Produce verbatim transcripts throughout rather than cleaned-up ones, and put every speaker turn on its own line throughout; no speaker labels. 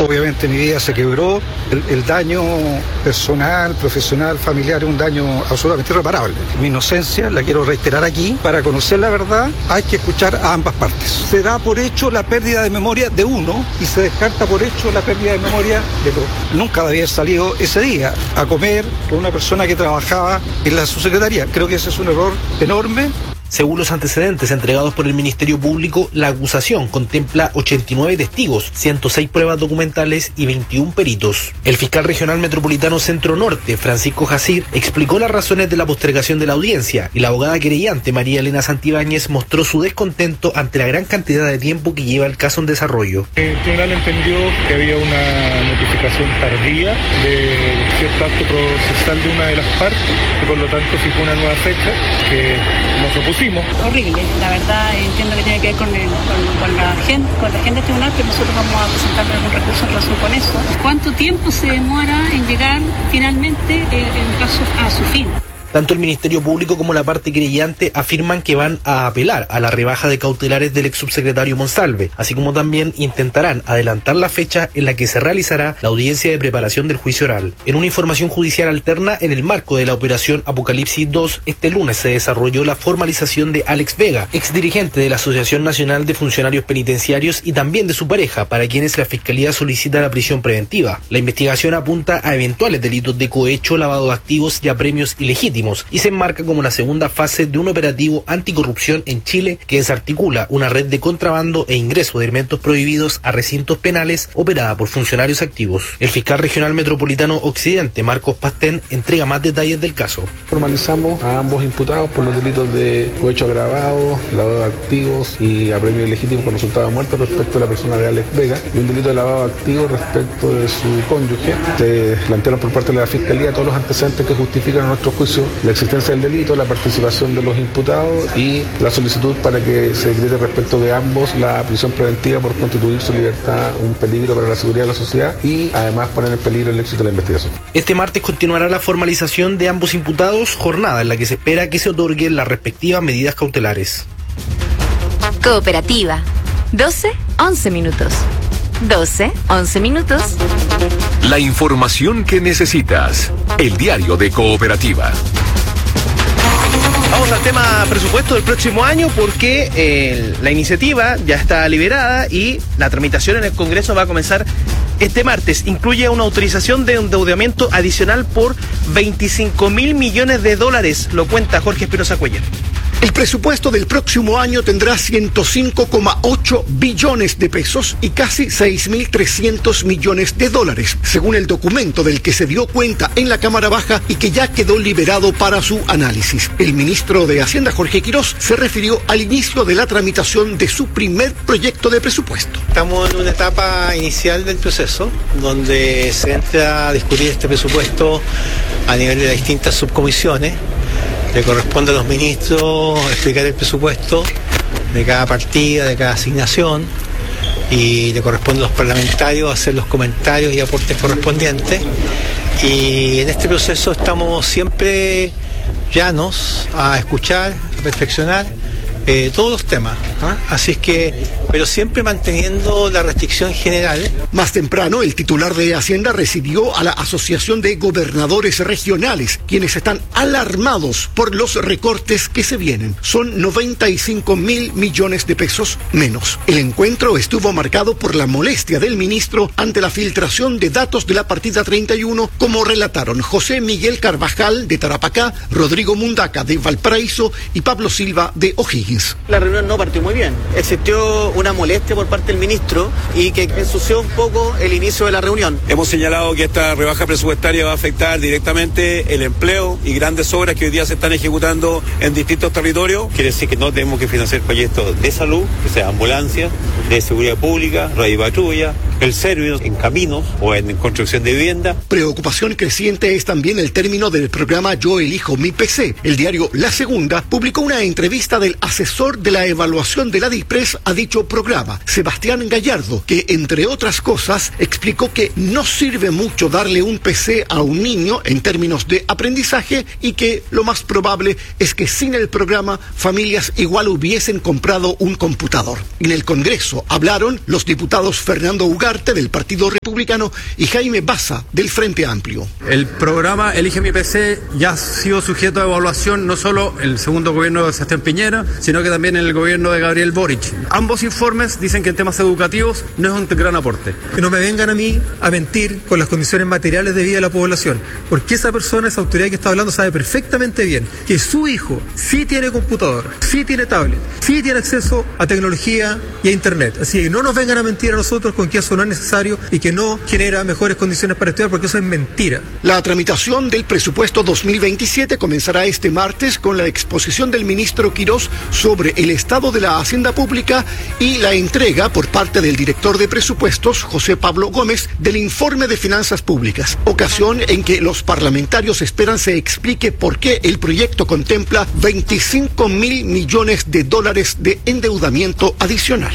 Obviamente mi vida se quebró, el, el daño personal, profesional, familiar es un daño absolutamente irreparable. Mi inocencia la quiero reiterar aquí. Para conocer la verdad hay que escuchar a ambas partes. Se da por hecho la pérdida de memoria de uno y se descarta por hecho la pérdida de memoria de todos. Nunca había salido ese día a comer con una persona que trabajaba en la subsecretaría. Creo que ese es un error enorme.
Según los antecedentes entregados por el Ministerio Público, la acusación contempla ochenta y nueve testigos, ciento seis pruebas documentales y veintiún peritos. El fiscal regional metropolitano Centro Norte, Francisco Jacir, explicó las razones de la postergación de la audiencia y la abogada querellante María Elena Santibáñez mostró su descontento ante la gran cantidad de tiempo que lleva el caso en desarrollo.
El tribunal entendió que había una notificación tardía de cierto acto procesal de una de las partes y por lo tanto fijó una nueva fecha que nos opusimos.
Horrible, la verdad entiendo que tiene que ver con, el, con, con la gente, con la gente tribunal, pero nosotros vamos a presentar algún recurso en relación con eso. ¿Cuánto tiempo se demora en llegar finalmente eh, el caso a su fin?
Tanto el Ministerio Público como la parte querellante afirman que van a apelar a la rebaja de cautelares del ex subsecretario Monsalve, así como también intentarán adelantar la fecha en la que se realizará la audiencia de preparación del juicio oral. En una información judicial alterna, en el marco de la operación Apocalipsis dos, este lunes se desarrolló la formalización de Alex Vega, ex dirigente de la Asociación Nacional de Funcionarios Penitenciarios y también de su pareja, para quienes la Fiscalía solicita la prisión preventiva. La investigación apunta a eventuales delitos de cohecho, lavado de activos y apremios ilegítimos, y se enmarca como la segunda fase de un operativo anticorrupción en Chile que desarticula una red de contrabando e ingreso de elementos prohibidos a recintos penales operada por funcionarios activos. El fiscal regional metropolitano Occidente, Marcos Pastén, entrega más detalles del caso.
Formalizamos a ambos imputados por los delitos de cohecho agravado, lavado de activos y apremio ilegítimo con resultado de muerte respecto a la persona de Alex Vega y un delito de lavado de activos respecto de su cónyuge. Se plantearon por parte de la Fiscalía todos los antecedentes que justifican a nuestro juicio la existencia del delito, la participación de los imputados y la solicitud para que se decrete respecto de ambos la prisión preventiva por constituir su libertad un peligro para la seguridad de la sociedad y además poner en peligro el éxito de la investigación.
Este martes continuará la formalización de ambos imputados, jornada en la que se espera que se otorguen las respectivas medidas cautelares.
Cooperativa. doce, once minutos. doce, once minutos.
La información que necesitas. El diario de Cooperativa.
Vamos al tema presupuesto del próximo año porque eh, la iniciativa ya está liberada y la tramitación en el Congreso va a comenzar este martes. Incluye una autorización de endeudamiento adicional por veinticinco mil millones de dólares, lo cuenta Jorge Espinosa Cuellar.
El presupuesto del próximo año tendrá ciento cinco coma ocho billones de pesos y casi seis mil trescientos millones de dólares, según el documento del que se dio cuenta en la Cámara Baja y que ya quedó liberado para su análisis. El ministro de Hacienda, Jorge Quirós, se refirió al inicio de la tramitación de su primer proyecto de presupuesto.
Estamos en una etapa inicial del proceso, donde se entra a discutir este presupuesto a nivel de las distintas subcomisiones. Le corresponde a los ministros explicar el presupuesto de cada partida, de cada asignación, y le corresponde a los parlamentarios hacer los comentarios y aportes correspondientes. Y en este proceso estamos siempre llanos a escuchar, a perfeccionar eh, todos los temas, ¿eh? Así es que, pero siempre manteniendo la restricción general.
Más temprano, el titular de Hacienda recibió a la Asociación de Gobernadores Regionales, quienes están alarmados por los recortes que se vienen. Son noventa y cinco mil millones de pesos menos. El encuentro estuvo marcado por la molestia del ministro ante la filtración de datos de la partida treinta y uno, como relataron José Miguel Carvajal de Tarapacá, Rodrigo Mundaca de Valparaíso y Pablo Silva de O'Higgins.
La reunión no partió muy bien. Existió una molestia por parte del ministro y que ensució un poco el inicio de la reunión.
Hemos señalado que esta rebaja presupuestaria va a afectar directamente el empleo y grandes obras que hoy día se están ejecutando en distintos territorios.
Quiere decir que no tenemos que financiar proyectos de salud, que sea ambulancia, de seguridad pública, radio y patrulla, el servicio en caminos o en construcción de vivienda.
Preocupación creciente es también el término del programa Yo Elijo Mi P C. El diario La Segunda publicó una entrevista del asesor de la evaluación de la DIPRES a dicho programa, Sebastián Gallardo, que entre otras cosas explicó que no sirve mucho darle un P C a un niño en términos de aprendizaje y que lo más probable es que sin el programa familias igual hubiesen comprado un computador. En el Congreso hablaron los diputados Fernando Ugarte Ugarte del Partido Republicano y Jaime Baza del Frente Amplio.
El programa Elige mi P C ya ha sido sujeto a evaluación no solo en el segundo gobierno de Sebastián Piñera, sino que también en el gobierno de Gabriel Boric. Ambos informes dicen que en temas educativos no es un gran aporte.
Que no me vengan a mí a mentir con las condiciones materiales de vida de la población, porque esa persona, esa autoridad que está hablando sabe perfectamente bien que su hijo sí tiene computador, sí tiene tablet, sí tiene acceso a tecnología y a internet. Así que no nos vengan a mentir a nosotros con que eso no es necesario y que no genera mejores condiciones para estudiar, porque eso es mentira.
La tramitación del presupuesto dos mil veintisiete comenzará este martes con la exposición del ministro Quirós sobre el estado de la hacienda pública y la entrega por parte del director de presupuestos, José Pablo Gómez, del informe de finanzas públicas, ocasión en que los parlamentarios esperan se explique por qué el proyecto contempla veinticinco mil millones de dólares de endeudamiento adicional.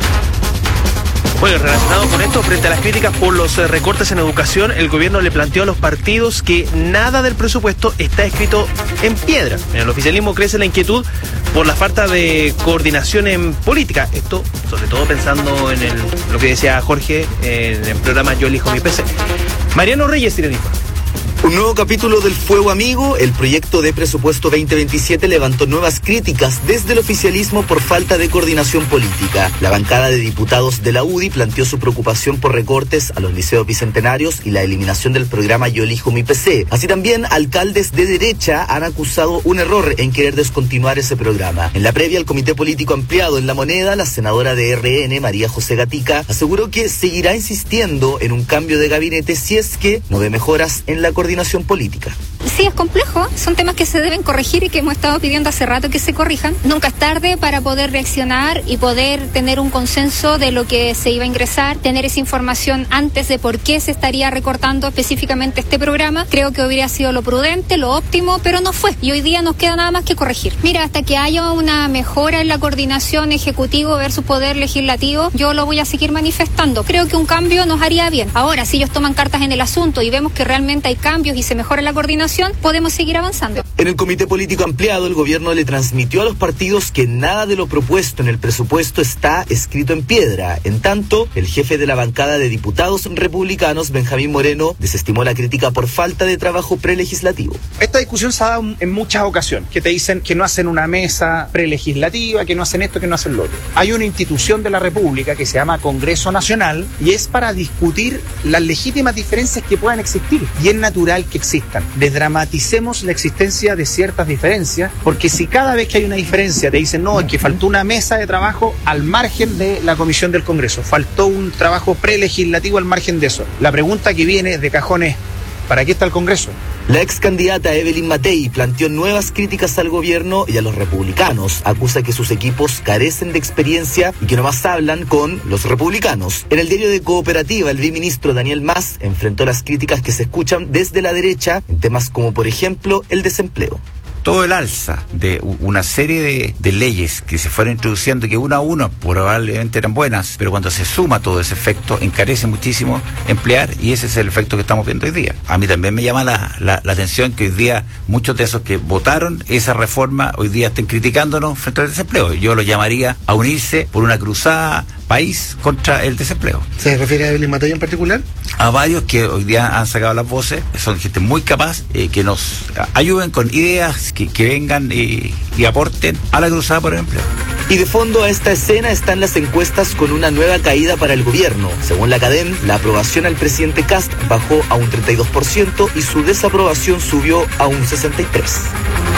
Bueno, relacionado con esto, frente a las críticas por los eh, recortes en educación, el gobierno le planteó a los partidos que nada del presupuesto está escrito en piedra. En el oficialismo crece la inquietud por la falta de coordinación en política. Esto, sobre todo pensando en el, lo que decía Jorge en el programa Yo Elijo mi P C. Mariano Reyes tiene el informe.
Un nuevo capítulo del Fuego Amigo. El proyecto de presupuesto veinte veintisiete levantó nuevas críticas desde el oficialismo por falta de coordinación política. La bancada de diputados de la U D I planteó su preocupación por recortes a los liceos bicentenarios y la eliminación del programa Yo Elijo mi P C. Así también, alcaldes de derecha han acusado un error en querer descontinuar ese programa. En la previa al Comité Político Ampliado en La Moneda, la senadora de R N, María José Gatica, aseguró que seguirá insistiendo en un cambio de gabinete si es que no ve mejoras en la coordinación política.
Sí, es complejo, son temas que se deben corregir y que hemos estado pidiendo hace rato que se corrijan. Nunca es tarde para poder reaccionar y poder tener un consenso de lo que se iba a ingresar, tener esa información antes de por qué se estaría recortando específicamente este programa. Creo que hubiera sido lo prudente, lo óptimo, pero no fue. Y hoy día nos queda nada más que corregir. Mira, hasta que haya una mejora en la coordinación ejecutivo versus poder legislativo, yo lo voy a seguir manifestando. Creo que un cambio nos haría bien. Ahora, si ellos toman cartas en el asunto y vemos que realmente hay cambios y se mejora la coordinación, podemos seguir avanzando.
En el Comité Político Ampliado, el gobierno le transmitió a los partidos que nada de lo propuesto en el presupuesto está escrito en piedra. En tanto, el jefe de la bancada de diputados republicanos, Benjamín Moreno, desestimó la crítica por falta de trabajo prelegislativo.
Esta discusión se ha dado en muchas ocasiones, que te dicen que no hacen una mesa prelegislativa, que no hacen esto, que no hacen lo otro. Hay una institución de la República que se llama Congreso Nacional y es para discutir las legítimas diferencias que puedan existir. Y es natural que existan. Desdramaticemos la existencia de ciertas diferencias, porque si cada vez que hay una diferencia te dicen no, es que faltó una mesa de trabajo al margen de la comisión del Congreso, faltó un trabajo prelegislativo al margen de eso. La pregunta que viene de cajón es, ¿para qué está el Congreso?
La ex candidata Evelyn Matei planteó nuevas críticas al gobierno y a los republicanos. Acusa que sus equipos carecen de experiencia y que nomás hablan con los republicanos. En el diario de Cooperativa, el viceministro Daniel Mas enfrentó las críticas que se escuchan desde la derecha en temas como, por ejemplo, el desempleo.
Todo el alza de una serie de, de leyes que se fueron introduciendo, que una a una probablemente eran buenas, pero cuando se suma todo ese efecto, encarece muchísimo emplear, y ese es el efecto que estamos viendo hoy día. A mí también me llama la, la, la atención que hoy día muchos de esos que votaron esa reforma hoy día estén criticándonos frente al desempleo. Yo lo llamaría a unirse por una cruzada país contra el desempleo.
¿Se refiere a Evelyn Matei en particular?
A varios que hoy día han sacado las voces, son gente muy capaz, eh, que nos ayuden con ideas, que, que vengan y, y aporten a la cruzada por el empleo.
Y de fondo a esta escena están las encuestas con una nueva caída para el gobierno. Según la Cadem, la aprobación al presidente Kast bajó a un treinta y dos por ciento y su desaprobación subió a un sesenta y tres por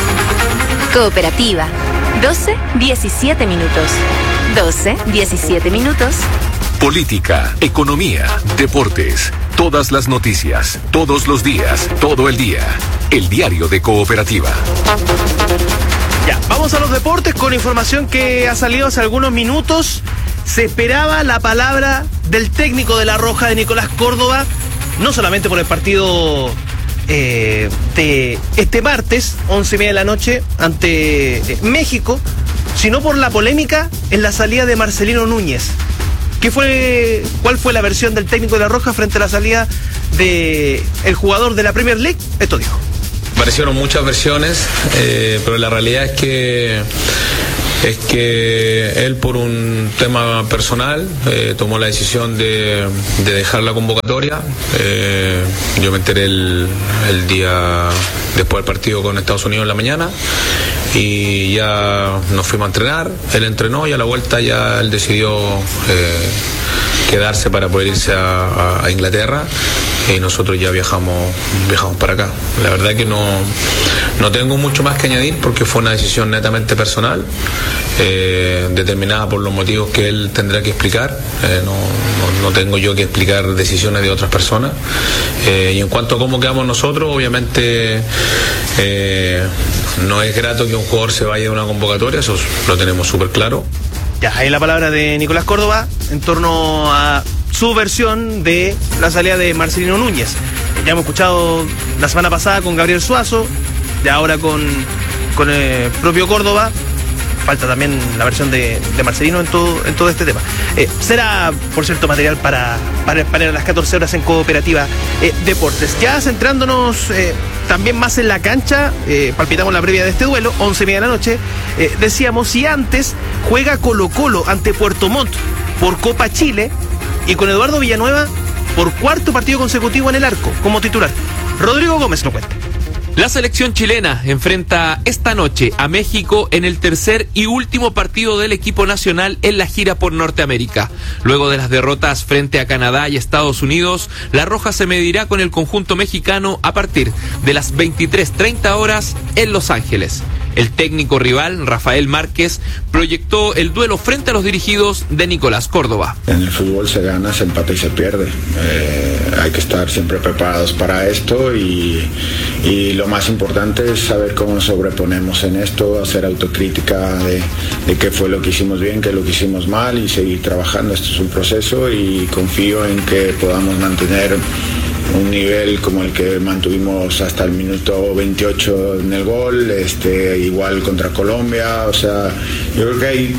ciento.
Cooperativa, doce diecisiete minutos. doce diecisiete minutos.
Política, economía, deportes, todas las noticias, todos los días, todo el día. El diario de Cooperativa.
Ya, vamos a los deportes con información que ha salido hace algunos minutos. Se esperaba la palabra del técnico de La Roja, de Nicolás Córdoba, no solamente por el partido eh, de este martes, once y media de la noche, ante eh, México, sino por la polémica en la salida de Marcelino Núñez. ¿Qué fue, ¿Cuál fue la versión del técnico de La Roja frente a la salida de el jugador de la Premier League? Esto dijo.
Aparecieron muchas versiones, eh, pero la realidad es que es que él, por un tema personal, eh, tomó la decisión de, de dejar la convocatoria. Eh, yo me enteré el, el día después del partido con Estados Unidos en la mañana y ya nos fuimos a entrenar. Él entrenó y a la vuelta ya él decidió eh, quedarse para poder irse a, a, a Inglaterra, y nosotros ya viajamos viajamos para acá. La verdad que no, no tengo mucho más que añadir porque fue una decisión netamente personal, eh, determinada por los motivos que él tendrá que explicar. Eh, no, no, no tengo yo que explicar decisiones de otras personas. Eh, y en cuanto a cómo quedamos nosotros, obviamente eh, no es grato que un jugador se vaya de una convocatoria, eso lo tenemos súper claro.
Ya, ahí la palabra de Nicolás Córdoba en torno a su versión de la salida de Marcelino Núñez. Ya hemos escuchado la semana pasada con Gabriel Suazo, y ahora con, con el propio Córdoba. Falta también la versión de, de Marcelino en todo, en todo este tema. Eh, será, por cierto, material para, para, para las catorce horas en Cooperativa eh, Deportes. Ya centrándonos eh, también más en la cancha, eh, palpitamos la previa de este duelo, once y media de la noche. Eh, decíamos, si antes juega Colo Colo ante Puerto Montt por Copa Chile, y con Eduardo Villanueva por cuarto partido consecutivo en el arco como titular. Rodrigo Gómez lo cuenta.
La selección chilena enfrenta esta noche a México en el tercer y último partido del equipo nacional en la gira por Norteamérica. Luego de las derrotas frente a Canadá y Estados Unidos, la Roja se medirá con el conjunto mexicano a partir de las veintitrés treinta horas en Los Ángeles. El técnico rival, Rafael Márquez, proyectó el duelo frente a los dirigidos de Nicolás Córdoba.
En el fútbol se gana, se empata y se pierde. Eh, hay que estar siempre preparados para esto y, y lo más importante es saber cómo nos sobreponemos en esto, hacer autocrítica de, de qué fue lo que hicimos bien, qué lo que hicimos mal y seguir trabajando. Esto es un proceso y confío en que podamos mantener un nivel como el que mantuvimos hasta el minuto veintiocho en el gol, este, igual contra Colombia. O sea, yo creo que hay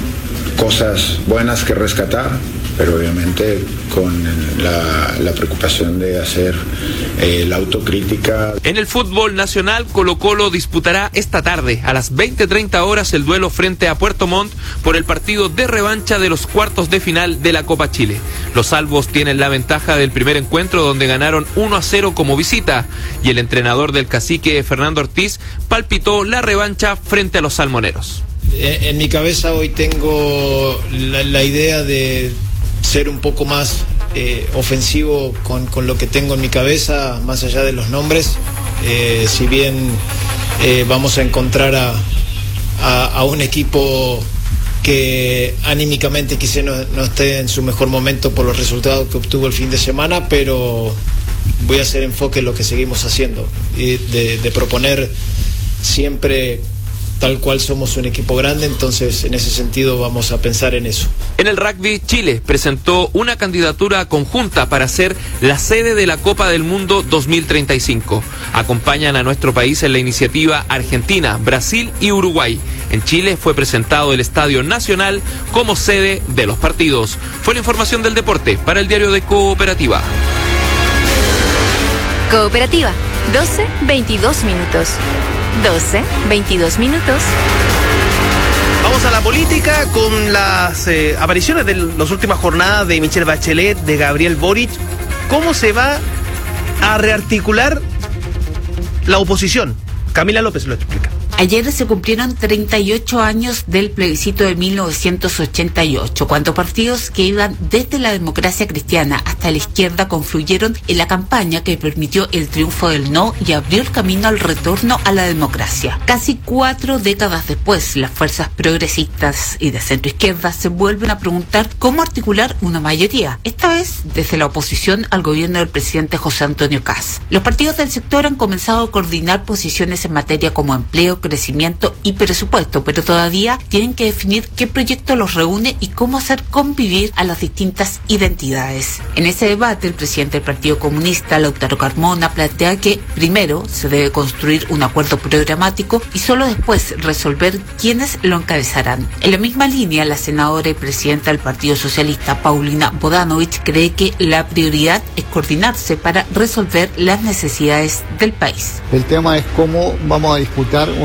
cosas buenas que rescatar, pero obviamente con la, la preocupación de hacer eh, la autocrítica.
En el fútbol nacional, Colo Colo disputará esta tarde a las veinte treinta horas el duelo frente a Puerto Montt por el partido de revancha de los cuartos de final de la Copa Chile. Los albos tienen la ventaja del primer encuentro, donde ganaron uno a cero como visita, y el entrenador del Cacique, Fernando Ortiz, palpitó la revancha frente a los salmoneros.
En mi cabeza hoy tengo la, la idea de ser un poco más eh, ofensivo con, con lo que tengo en mi cabeza, más allá de los nombres. Eh, si bien eh, vamos a encontrar a, a, a un equipo que anímicamente quizá no, no esté en su mejor momento por los resultados que obtuvo el fin de semana, pero voy a hacer enfoque en lo que seguimos haciendo y de, de proponer siempre tal cual somos un equipo grande, entonces en ese sentido vamos a pensar en eso.
En el rugby, Chile presentó una candidatura conjunta para ser la sede de la Copa del Mundo dos mil treinta y cinco. Acompañan a nuestro país en la iniciativa Argentina, Brasil y Uruguay. En Chile fue presentado el Estadio Nacional como sede de los partidos. Fue la información del deporte para el diario de Cooperativa.
Cooperativa, doce veintidós minutos. doce veintidós minutos.
Vamos a la política con las eh, apariciones de las últimas jornadas de Michelle Bachelet, de Gabriel Boric. ¿Cómo se va a rearticular la oposición? Camila López lo explica.
Ayer se cumplieron treinta y ocho años del plebiscito de mil novecientos ochenta y ocho, cuando partidos que iban desde la democracia cristiana hasta la izquierda confluyeron en la campaña que permitió el triunfo del no y abrió el camino al retorno a la democracia. Casi cuatro décadas después, las fuerzas progresistas y de centro izquierda se vuelven a preguntar cómo articular una mayoría, esta vez desde la oposición al gobierno del presidente José Antonio Kast. Los partidos del sector han comenzado a coordinar posiciones en materia como empleo, crecimiento y presupuesto, pero todavía tienen que definir qué proyecto los reúne y cómo hacer convivir a las distintas identidades. En ese debate, el presidente del Partido Comunista, Lautaro Carmona, plantea que primero se debe construir un acuerdo programático y solo después resolver quiénes lo encabezarán. En la misma línea, la senadora y presidenta del Partido Socialista, Paulina Bodanovich, cree que la prioridad es coordinarse para resolver las necesidades del país.
El tema es cómo vamos a disputar una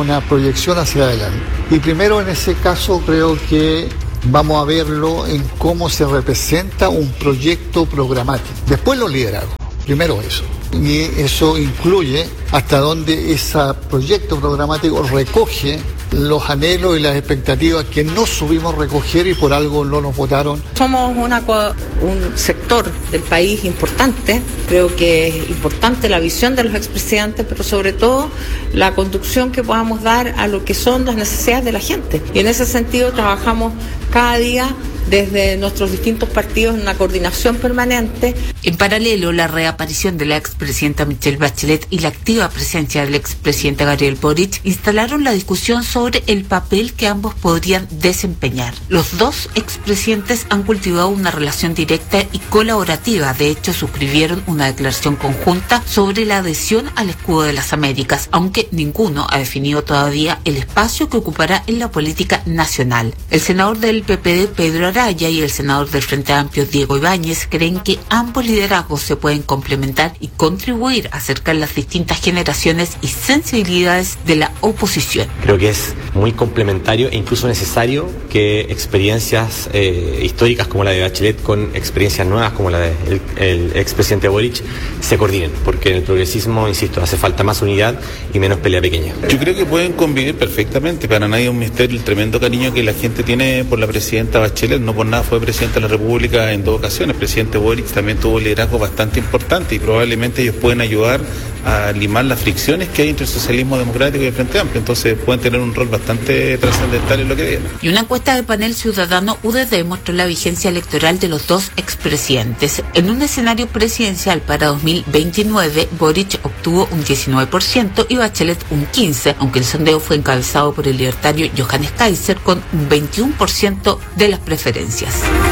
una proyección hacia adelante. Y primero en ese caso creo que vamos a verlo en cómo se representa un proyecto programático. Después los liderazgos, primero eso. Y eso incluye hasta dónde ese proyecto programático recoge los anhelos y las expectativas que no supimos recoger y por algo no nos votaron.
Somos una, un sector del país importante, creo que es importante la visión de los expresidentes, pero sobre todo la conducción que podamos dar a lo que son las necesidades de la gente. Y en ese sentido trabajamos cada día desde nuestros distintos partidos en una coordinación permanente.
En paralelo, la reaparición de la expresidenta Michelle Bachelet y la activa presencia del expresidente Gabriel Boric instalaron la discusión sobre el papel que ambos podrían desempeñar. Los dos expresidentes han cultivado una relación directa y colaborativa. De hecho, suscribieron una declaración conjunta sobre la adhesión al escudo de las Américas, aunque ninguno ha definido todavía el espacio que ocupará en la política nacional. El senador del P P D, Pedro Araya, y el senador del Frente Amplio, Diego Ibáñez, creen que ambos liderazgos se pueden complementar y contribuir a acercar las distintas generaciones y sensibilidades de la oposición.
Creo que es muy complementario e incluso necesario que experiencias eh, históricas como la de Bachelet con experiencias nuevas como la del el expresidente Boric se coordinen, porque en el progresismo, insisto, hace falta más unidad y menos pelea pequeña.
Yo creo que pueden convivir perfectamente. Para nadie es un misterio el tremendo cariño que la gente tiene por la presidenta Bachelet. No por nada fue presidente de la República en dos ocasiones. El presidente Boric también tuvo un liderazgo bastante importante y probablemente ellos pueden ayudar a limar las fricciones que hay entre el socialismo democrático y el Frente Amplio. Entonces pueden tener un rol bastante trascendental en lo que viene.
Y una encuesta del panel ciudadano U D D mostró la vigencia electoral de los dos expresidentes. En un escenario presidencial para dos mil veintinueve, Boric obtuvo un diecinueve por ciento y Bachelet un quince por ciento, aunque el sondeo fue encabezado por el libertario Johannes Kaiser con un veintiuno por ciento de las preferencias.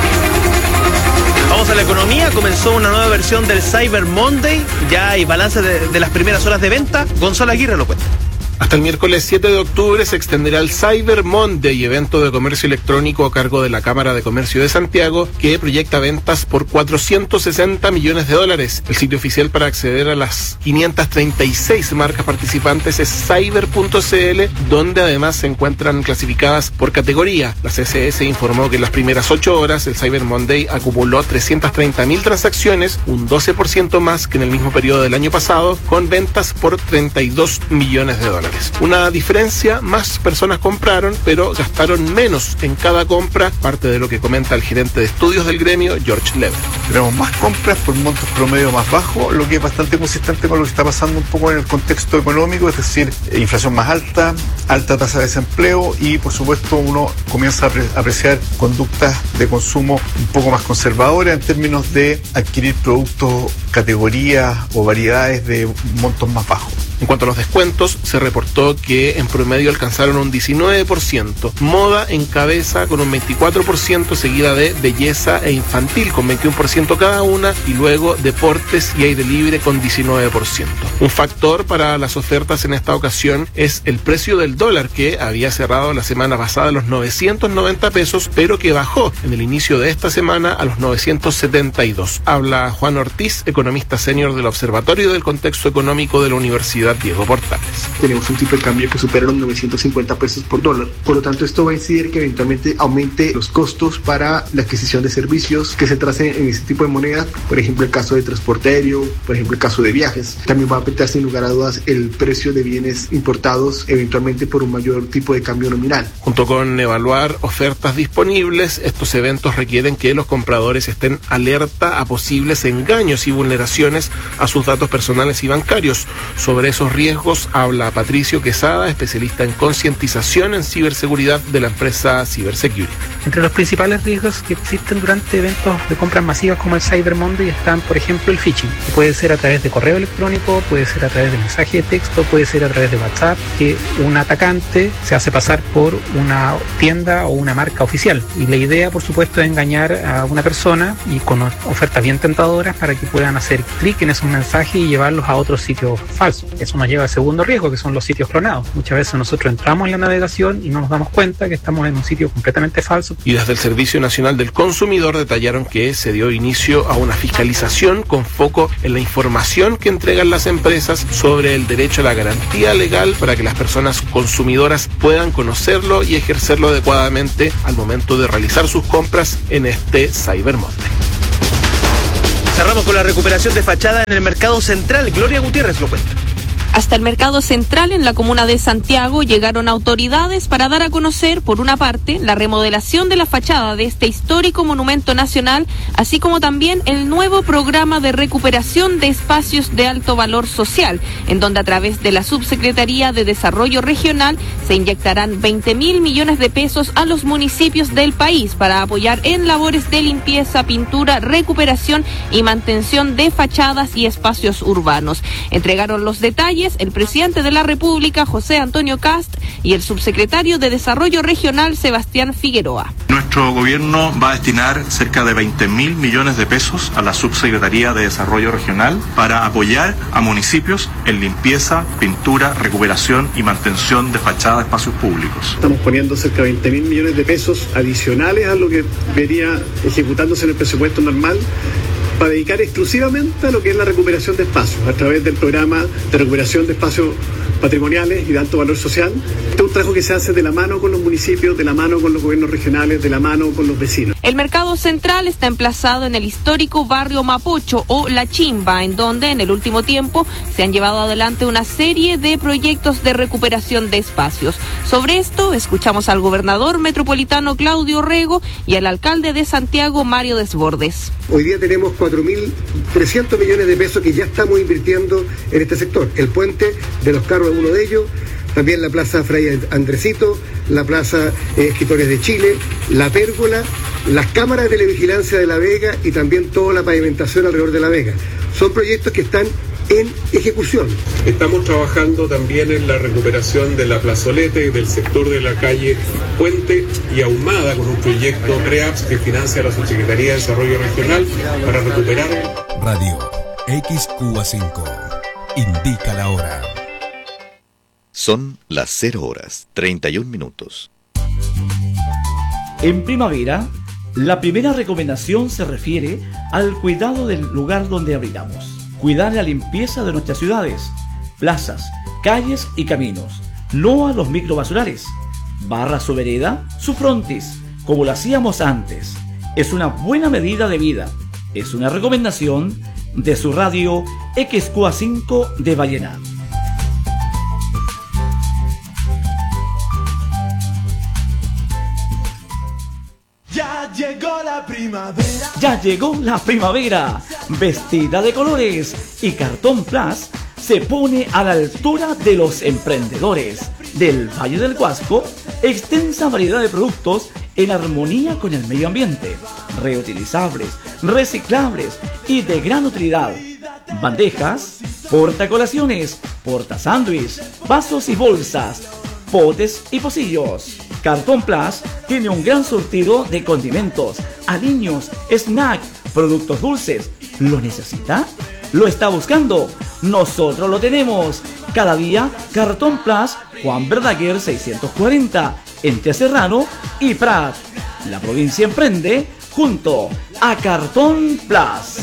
Vamos a la economía. Comenzó una nueva versión del Cyber Monday. Ya hay balance de, de las primeras horas de venta. Gonzalo Aguirre lo cuenta.
Hasta el miércoles siete de octubre se extenderá el Cyber Monday, evento de comercio electrónico a cargo de la Cámara de Comercio de Santiago, que proyecta ventas por cuatrocientos sesenta millones de dólares. El sitio oficial para acceder a las quinientas treinta y seis marcas participantes es cyber punto c l, donde además se encuentran clasificadas por categoría. La C C S informó que en las primeras ocho horas el Cyber Monday acumuló trescientas treinta mil transacciones, un doce por ciento más que en el mismo periodo del año pasado, con ventas por treinta y dos millones de dólares. Una diferencia, más personas compraron, pero gastaron menos en cada compra, parte de lo que comenta el gerente de estudios del gremio, George Lever.
Tenemos más compras por montos promedio más bajos, lo que es bastante consistente con lo que está pasando un poco en el contexto económico, es decir, inflación más alta, alta tasa de desempleo y por supuesto uno comienza a apre- apreciar conductas de consumo un poco más conservadoras en términos de adquirir productos, categorías o variedades de montos más bajos.
En cuanto a los descuentos, se reportó que en promedio alcanzaron un diecinueve por ciento. Moda encabeza con un veinticuatro por ciento, seguida de belleza e infantil con veintiuno por ciento cada una, y luego deportes y aire libre con diecinueve por ciento. Un factor para las ofertas en esta ocasión es el precio del dólar, que había cerrado la semana pasada a los novecientos noventa pesos, pero que bajó en el inicio de esta semana a los novecientos setenta y dos. Habla Juan Ortiz, economista senior del Observatorio del Contexto Económico de la Universidad Diego Portales.
Tenemos un tipo de cambio que supera los novecientos cincuenta pesos por dólar. Por lo tanto, esto va a incidir que eventualmente aumente los costos para la adquisición de servicios que se tracen en ese tipo de monedas. Por ejemplo, el caso de transporte aéreo, por ejemplo, el caso de viajes. También va a afectar sin lugar a dudas el precio de bienes importados, eventualmente por un mayor tipo de cambio nominal.
Junto con evaluar ofertas disponibles, estos eventos requieren que los compradores estén alerta a posibles engaños y vulneraciones a sus datos personales y bancarios. Sobre esos riesgos habla Patricio Quesada, especialista en concientización en ciberseguridad de la empresa Cybersecurity.
Entre los principales riesgos que existen durante eventos de compras masivas como el Cyber Monday están, por ejemplo, el phishing. Puede ser a través de correo electrónico, puede ser a través de mensaje de texto, puede ser a través de WhatsApp, que un atacante se hace pasar por una tienda o una marca oficial. Y la idea, por supuesto, es engañar a una persona y con ofertas bien tentadoras para que puedan hacer clic en esos mensajes y llevarlos a otros sitios falsos. Eso nos lleva al segundo riesgo, que son los sitios clonados. Muchas veces nosotros entramos en la navegación y no nos damos cuenta que estamos en un sitio completamente falso.
Y desde el Servicio Nacional del Consumidor detallaron que se dio inicio a una fiscalización con foco en la información que entregan las empresas sobre el derecho a la garantía legal para que las personas consumidoras puedan conocerlo y ejercerlo adecuadamente al momento de realizar sus compras en este Cyber Monday.
Cerramos con la recuperación de fachada en el Mercado Central. Gloria Gutiérrez lo cuenta.
Hasta el Mercado Central en la comuna de Santiago llegaron autoridades para dar a conocer, por una parte, la remodelación de la fachada de este histórico monumento nacional, así como también el nuevo programa de recuperación de espacios de alto valor social, en donde a través de la Subsecretaría de Desarrollo Regional se inyectarán veinte mil millones de pesos a los municipios del país para apoyar en labores de limpieza, pintura, recuperación y mantención de fachadas y espacios urbanos. Entregaron los detalles el presidente de la República, José Antonio Kast, y el subsecretario de Desarrollo Regional, Sebastián Figueroa.
Nuestro gobierno va a destinar cerca de veinte mil millones de pesos a la Subsecretaría de Desarrollo Regional para apoyar a municipios en limpieza, pintura, recuperación y mantención de fachadas de espacios públicos.
Estamos poniendo cerca de veinte mil millones de pesos adicionales a lo que venía ejecutándose en el presupuesto normal, para dedicar exclusivamente a lo que es la recuperación de espacios, a través del programa de recuperación de espacios patrimoniales y de alto valor social. Este es un trabajo que se hace de la mano con los municipios, de la mano con los gobiernos regionales, de la mano con los vecinos.
El Mercado Central está emplazado en el histórico barrio Mapocho o La Chimba, en donde en el último tiempo se han llevado adelante una serie de proyectos de recuperación de espacios. Sobre esto escuchamos al gobernador metropolitano Claudio Rego y al alcalde de Santiago, Mario Desbordes.
Hoy día tenemos cuatro mil trescientos millones de pesos que ya estamos invirtiendo en este sector. El puente de los carros es uno de ellos, también la Plaza Fray Andresito, la Plaza eh, Escritores de Chile, la Pérgola, las cámaras de televigilancia de La Vega y también toda la pavimentación alrededor de La Vega. Son proyectos que están en ejecución.
Estamos trabajando también en la recuperación de la plazoleta y del sector de la calle Puente y Ahumada con un proyecto REAPS que financia la Subsecretaría de Desarrollo Regional para recuperar.
Radio X Q A cinco indica la hora.
Son las cero horas treinta y un minutos.
En primavera, la primera recomendación se refiere al cuidado del lugar donde habitamos. Cuidar la limpieza de nuestras ciudades, plazas, calles y caminos. No a los microbasurales. Barra su vereda, su frontis, como lo hacíamos antes. Es una buena medida de vida. Es una recomendación de su radio X Q A cinco de Vallenar.
Ya llegó la primavera.
Ya llegó la primavera, vestida de colores, y Cartón Plus se pone a la altura de los emprendedores del Valle del Huasco. Extensa variedad de productos en armonía con el medio ambiente, reutilizables, reciclables y de gran utilidad. Bandejas, portacolaciones, portasándwich, vasos y bolsas, potes y pocillos. Cartón Plus tiene un gran surtido de condimentos, aliños, snack, productos dulces. ¿Lo necesita? ¿Lo está buscando? Nosotros lo tenemos. Cada día, Cartón Plus, Juan Verdaguer seiscientos cuarenta, entre Serrano y Prat. La provincia emprende junto a Cartón Plus.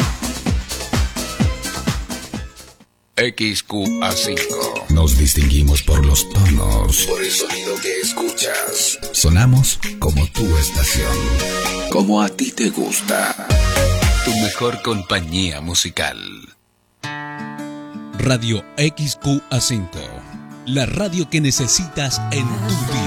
X Q A cinco. Nos distinguimos por los tonos, por el sonido que escuchas. Sonamos como tu estación, como a ti te gusta. Tu mejor compañía musical. Radio X Q A cinco. La radio que necesitas en tu día.